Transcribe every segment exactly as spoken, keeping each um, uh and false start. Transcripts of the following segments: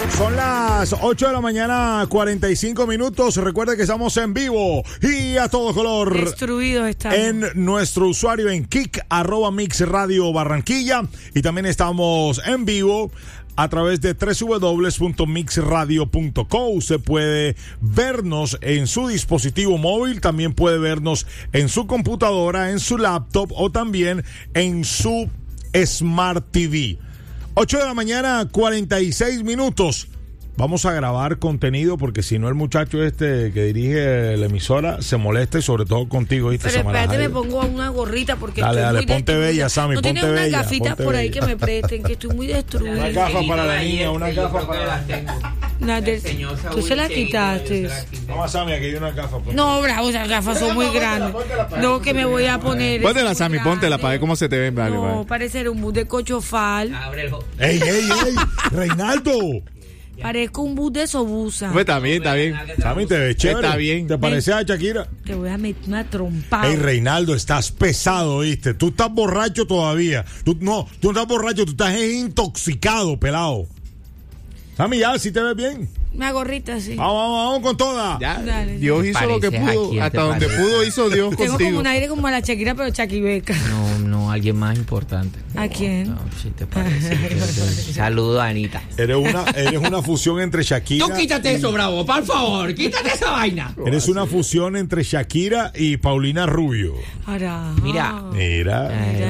Son las ocho de la mañana, cuarenta y cinco minutos. Recuerde que estamos en vivo y a todo color. Destruidos estamos. En nuestro usuario en Kik, arroba Mix Radio Barranquilla. Y también estamos en vivo a través de doble u doble u doble u punto mix radio punto co. Usted puede vernos en su dispositivo móvil, también puede vernos en su computadora, en su laptop o también en su Smart T V. ocho de la mañana, cuarenta y seis minutos. Vamos a grabar contenido porque si no el muchacho este que dirige la emisora se molesta y sobre todo contigo. Pero espérate, me pongo una gorrita porque dale, estoy dale, muy ponte destruida. bella, Sammy, no ponte tienen unas bella, gafitas ponte por ahí bella. que me presten, que estoy muy destruida. Una gafa para la niña, una gafa para la tengo. Una de- Tú se la quitaste. Vamos, Sammy, aquí hay una gafa. No, bravo, esas gafas son muy grandes. No, que me voy a poner. Póntela, es muy Sammy, póntela para ver grande. cómo se te ven. Vale, No, vale. parece un bus de cochofal. ¡Ey, ey, ey! ¡Reinaldo! Parezco un bus de sobusa. Pues está bien, está bien. Sammy, te ves chévere. Está bien. ¿Te pareces a Shakira? Te voy a meter una trompada. Ey, Reinaldo, estás pesado, ¿viste? Tú estás borracho todavía. Tú, no, tú no estás borracho, tú estás intoxicado, pelado. Sammy, ya, si te ves bien. Una gorrita, sí. Vamos, vamos, vamos con toda. Ya, Dale. Dios hizo lo que Pareces a pudo. quién te Hasta donde parece. pudo hizo Dios Tengo contigo. como un aire como a la Shakira, pero chaquibeca. No, no, alguien más importante. ¿A quién? No, si te parece. Saludo a Anita. Eres una, eres una fusión entre Shakira. Tú quítate eso, bravo, por favor. Quítate esa vaina. Eres una fusión entre Shakira y Paulina Rubio. Ahora. Mira. Mira.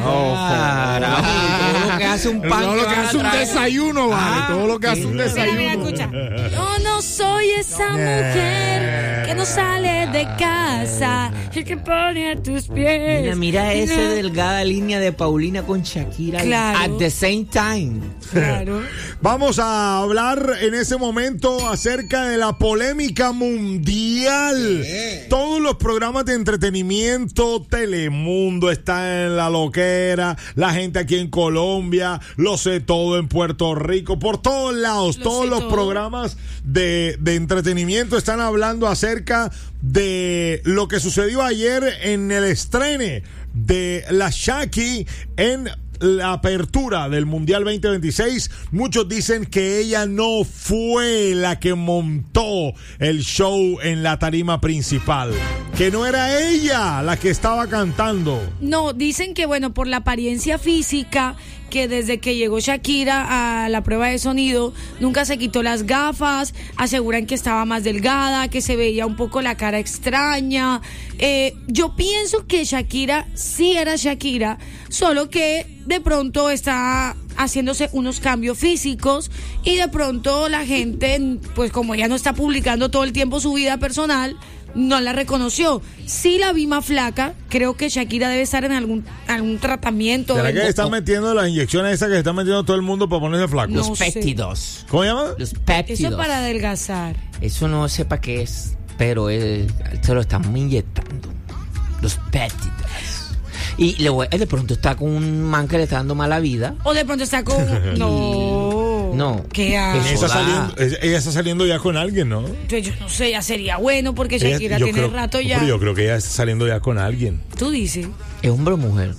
Carajo, todo lo que hace un pan. Todo lo que hace un trae- desayuno, vale. Ah, Todo lo que hace un Mira, mira, desayuno. escucha. Yo no soy esa mujer que no sale de casa y que pone a tus pies. Mira, mira esa Mira. delgada línea de Paulina con Shakira. Claro. At the same time. Claro. Vamos a hablar en ese momento acerca de la polémica mundial. Todos los programas de entretenimiento, Telemundo está en la loquera, la gente aquí en Colombia, lo sé todo en Puerto Rico, por todos lados, Lo todos sé los todo. programas de, de entretenimiento están hablando acerca de lo que sucedió ayer en el estrene de la Shaki en la apertura del Mundial veinte veintiséis. Muchos dicen que ella no fue la que montó el show en la tarima principal, que no era ella la que estaba cantando. No, dicen que bueno, por la apariencia física, que desde que llegó Shakira a la prueba de sonido, nunca se quitó las gafas, aseguran que estaba más delgada, que se veía un poco la cara extraña. Eh, yo pienso que Shakira sí era Shakira, solo que de pronto está haciéndose unos cambios físicos y de pronto la gente, pues como ella no está publicando todo el tiempo su vida personal, no la reconoció. Sí la vi más flaca. Creo que Shakira debe estar en algún algún tratamiento. ¿Será en- que están metiendo las inyecciones esas que están metiendo todo el mundo para ponerse flaco? No Los sé. péptidos. ¿Cómo se llama? Los Eso péptidos. es para adelgazar. Eso no sé para qué es, pero eh, se lo están inyectando. Los péptidos. Y le voy- de pronto está con un man que le está dando mala vida. O de pronto está con... No. No. ¿Qué Ella hace? está, Joda. saliendo, ella está saliendo ya con alguien, ¿no? Pues yo no sé, ya sería bueno porque Ella- Shakira yo tiene creo- rato ya. pero yo creo que ella está saliendo ya con alguien. Tú dices. ¿Es hombre o mujer?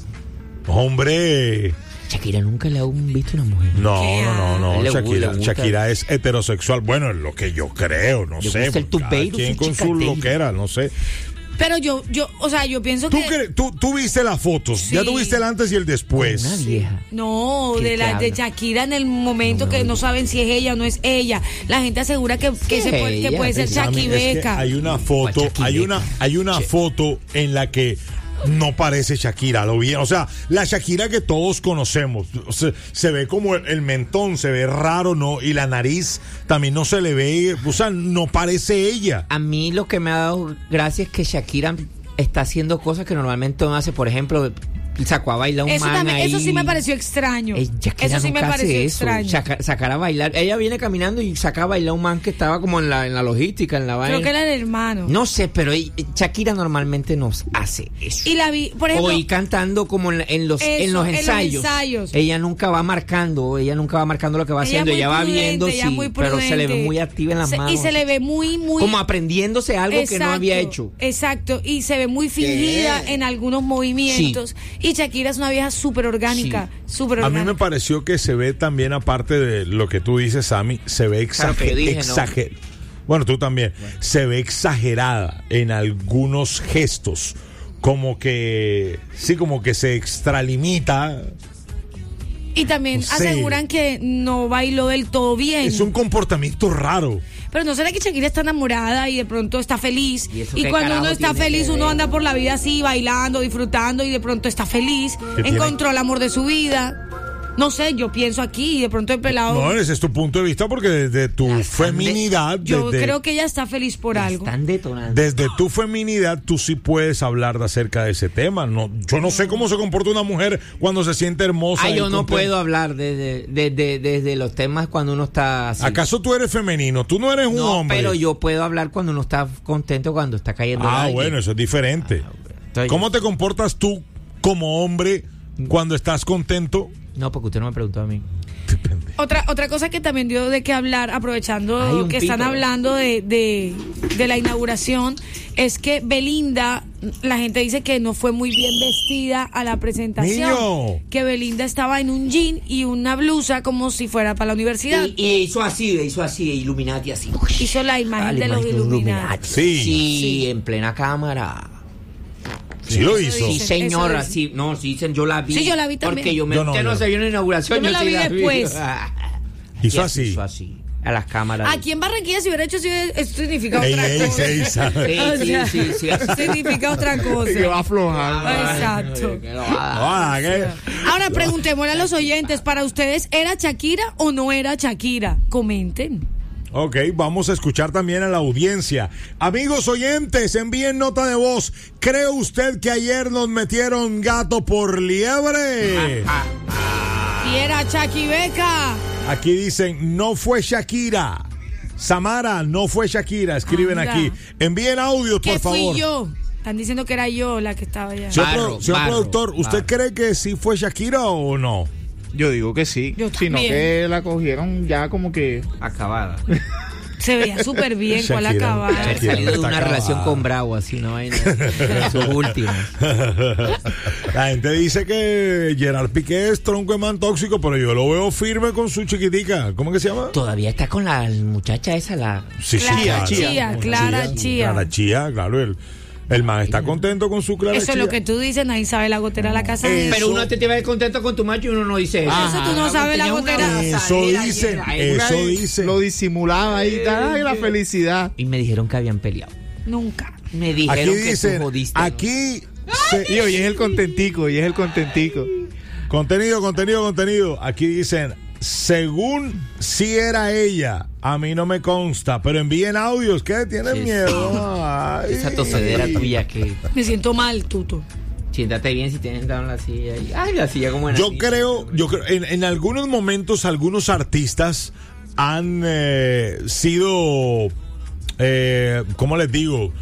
Hombre. Shakira nunca le ha visto una mujer. No, ¿Qué no, no, no. Le gu- Shakira, le gusta. Shakira es heterosexual. Bueno, es lo que yo creo, no Le sé. gusta el cada tupeiro, quien su con su chicateiro. loquera, no sé. Pero yo, yo, o sea, yo pienso ¿Tú, que... cre- tú, tú viste las fotos, ya Sí. tuviste el antes y el después. Una vieja. No, ¿Qué de te la de habla? Shakira en el momento No, que no, no saben si es ella o no es ella. La gente asegura que, que, es se puede, que ella, puede ser pues, Sammy, es que Shakibeca. hay una foto, ¿Cuál Shakira? hay una, hay una Che. foto en la que no parece Shakira, lo vi, o sea, la Shakira que todos conocemos, se, se ve como el, el mentón, se ve raro, ¿no? Y la nariz también no se le ve, o sea, no parece ella. A mí lo que me ha dado gracia es que Shakira está haciendo cosas que normalmente no hace. Por ejemplo, sacó a bailar un Eso, man también, ahí. eso sí me pareció extraño. Eh, Shakira Eso sí me nunca hace pareció eso. extraño. Saca- sacar a bailar. Ella viene caminando y saca a bailar un man que estaba como en la, en la logística, en la vaina. Creo que era el hermano. No sé, pero ella- Shakira normalmente nos hace eso. Y la vi, por ejemplo, o ir cantando como en, en los, Eso, en los en los ensayos. ensayos. Ella nunca va marcando, ella nunca va marcando lo que va ella haciendo, muy ella va prudente, viendo, ella sí, muy pero se le ve prudente. muy activa en las Se- manos. Y se le ve muy, muy... como aprendiéndose algo que no había hecho. Exacto, y se ve muy fingida en algunos movimientos. Y Shakira es una vieja súper orgánica, Sí. súper A orgánica. mí me pareció que se ve también, aparte de lo que tú dices, Sammy, se ve Claro, que yo dije, ¿no? exagerada. Bueno, tú también. Se ve exagerada en algunos gestos. Como que, sí, como que se extralimita. Y también No sé. aseguran que no bailó del todo bien. Es un comportamiento raro. Pero no será que Shakira está enamorada y de pronto está feliz. ¿Y eso Y qué cuando uno carajo está tiene feliz, que uno ver? anda por la vida así, bailando, disfrutando, y de pronto está feliz. ¿Qué tiene? Encontró el amor de su vida. No sé, yo pienso aquí y de pronto el pelado. No, ese es tu punto de vista porque desde tu La están de- feminidad, yo desde, creo que ella está feliz por algo. Están detonando. desde tu feminidad, tú sí puedes hablar de acerca de ese tema. No, yo no sé cómo se comporta una mujer cuando se siente hermosa. Ah, y yo no contenta. puedo hablar desde de, de, desde los temas cuando uno está así. ¿Acaso tú eres femenino? Tú no eres un No, hombre. pero yo puedo hablar cuando uno está contento, cuando está cayendo Ah, alguien. bueno, eso es diferente. Entonces, ¿Cómo te comportas tú como hombre cuando estás contento? No, porque usted no me preguntó a mí. Otra, otra cosa que también dio de qué hablar, Hay aprovechando un que están pito. hablando de, de, de la inauguración, es que Belinda, la gente dice que no fue muy bien vestida a la presentación. Niño. Que Belinda estaba en un jean y una blusa como si fuera para la universidad. Y, y hizo así, hizo así, Illuminati así. Hizo la imagen Ah, la de los imagen Illuminati. Sí. Sí, Sí. en plena cámara. Sí lo Eso hizo. Sí, dicen, señora, eso sí. No, sí, dicen, yo la vi. Sí, yo la vi también. Porque yo me Yo no, usted no yo- se vio en la inauguración. Yo me la sí vi después. Hizo Y así. Hizo así. A las cámaras. Aquí en Barranquilla si hubiera hecho así, eso significa Ey, otra ey, cosa. ey, sabe. Sí, O sí, sea, sí, sí, así. significa otra cosa. Que va aflojando. Exacto. Que lo va a dar. Ah, ¿qué? Ahora preguntémosle a los oyentes, ¿para ustedes era Shakira o no era Shakira? Comenten. Ok, vamos a escuchar también a la audiencia. Amigos oyentes, envíen nota de voz. ¿Cree usted que ayer nos metieron gato por liebre? Y era Shaki Beca. Aquí dicen, no fue Shakira. Samara, no fue Shakira. Escriben Anda. aquí. Envíen audios, Que por favor. fui yo. Están diciendo que era yo la que estaba allá. Señor, Barro, pro- señor barro, productor, ¿usted barro. cree que sí fue Shakira o no? Yo digo que sí. Yo Sino también. que la cogieron ya como que. Acabada. Se veía súper bien, ¿cuál Shakira, acababa? Haber Shakira. salido de está una acabada. relación con Bravo, así, ¿no? Vaina. Sus últimas. La gente dice que Gerard Piqué es tronco de man tóxico, pero yo lo veo firme con su chiquitica. ¿Cómo que se llama? Todavía está con la muchacha esa, la. Sí, sí, Clara claro. Chía, Clara Chía. Clara Chía, claro. El, el man está contento con su Clara Eso es Chía. lo que tú dices, nadie sabe la gotera de la casa. de Eso. Pero uno te va contento con tu macho y uno no dice eso. Eso tú no sabes la gotera. Eso dicen, eso dicen. Lo disimulaba ahí. Ay, la felicidad. Y me dijeron que habían peleado. Nunca. Me Aquí dijeron que tú dicen, jodiste. ¿no? aquí se- Y hoy es el contentico, y es el contentico. contenido, contenido, contenido. Aquí dicen, según si era ella, a mí no me consta, pero envíen audios, ¿qué? ¿Tienen Sí, miedo? Ay. Esa tosedera tuya que. Me siento mal, Tuto. Siéntate bien si tienes sentado en la silla. Y, ay, la silla como en Yo creo, yo creo, en, en algunos momentos algunos artistas han eh, sido, eh, ¿cómo les digo?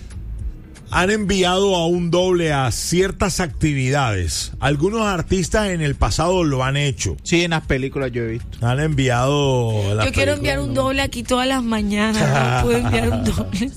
Han enviado a un doble a ciertas actividades. Algunos artistas en el pasado lo han hecho. Sí, en las películas yo he visto. Han enviado. las Yo quiero películas, enviar un ¿no? doble aquí todas las mañanas. No puedo enviar un doble.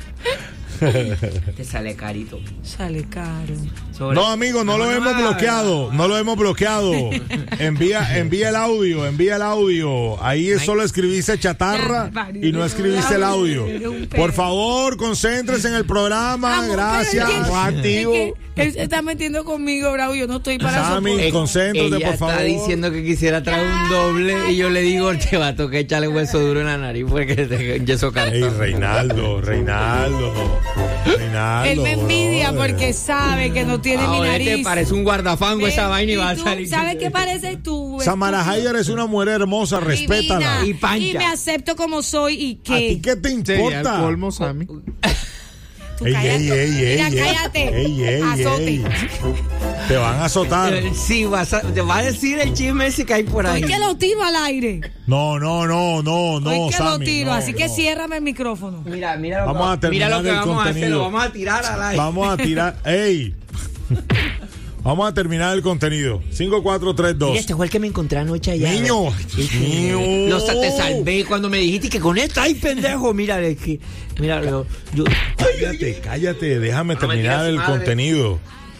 Te sale carito. Sale caro. Sobre- No, amigo, no, lo hemos bloqueado. No lo hemos bloqueado. Envía, envía el audio, envía el audio. Ahí solo escribiste chatarra y no escribiste el audio. Por favor, concéntrese en el programa. Amor, Gracias. pero es que- Activo. es que él se está metiendo conmigo, Bravo. Yo no estoy para Sammy, soportar. concéntrate, Ella por está favor. diciendo que quisiera traer un doble y yo le digo, te va a tocar echarle hueso duro en la nariz porque te un yeso Ey, cartón. Reinaldo, Reinaldo. Reinaldo. Él me envidia brother. porque sabe que no tiene mi Ahora te nariz. parece un guardafango esa Ven, vaina y y va a tú, salir. ¿sabes qué parece tú? Samara Hayer es una mujer hermosa, respétala. Divina. Y pancha. Y me acepto como soy y ¿A ti qué. qué te Sería el importa? colmo, Sammy. Tú Ey, cállate. ey, ey, ey, Mira, ey. cállate. Ey, ey, Azote. ey. Te van a azotar. Eh, Sí, vas a, te va a decir el chisme ese que hay por ahí. Hoy que lo tiro al aire. No, no, no, no, no, Hoy que lo Sammy, tiro, no, así que no. ciérrame el micrófono. Mira, mira lo Vamos que, a mira lo terminar que el vamos a hacer, contenido. lo vamos a tirar al aire. Vamos a tirar. ¡Ey! Vamos a terminar el contenido. cinco, cuatro, tres, dos. Mira, este fue el que me encontré anoche allá. Niño, niño. No, sa- te salvé cuando me dijiste que con esto, ay, pendejo, mira, es que, mira, yo, yo- Cállate, cállate. Déjame No me terminar tires el madre. contenido.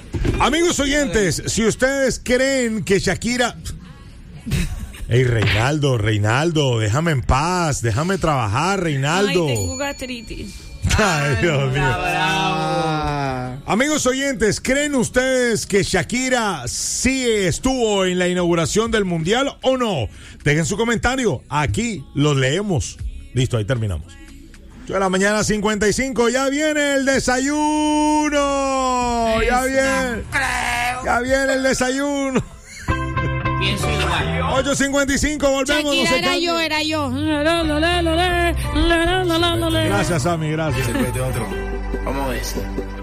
Amigos oyentes, si ustedes creen que Shakira... Ey, Reinaldo, Reinaldo, déjame en paz, déjame trabajar, Reinaldo. Ay, tengo gastritis. Ay, Dios mío. Ah, Amigos oyentes, ¿creen ustedes que Shakira sí estuvo en la inauguración del Mundial o no? Dejen su comentario, aquí los leemos. Listo, ahí terminamos. ocho de la mañana, cincuenta y cinco, ya viene el desayuno. Ya viene. Ya viene el desayuno. Pienso igual. ocho cincuenta y cinco, volvemos. no Shakira se era cambien. yo, era yo. Gracias, Sammy, gracias. Vamos a ver.